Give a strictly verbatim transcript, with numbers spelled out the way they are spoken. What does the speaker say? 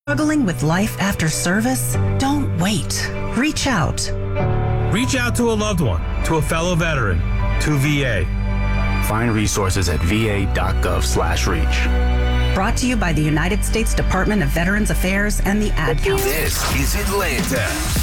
Struggling with life after service? Don't wait. Reach out. Reach out to a loved one, to a fellow veteran, to V A. Find resources at va.gov slash reach. Brought to you by the United States Department of Veterans Affairs and the Ad Council. This is Atlanta.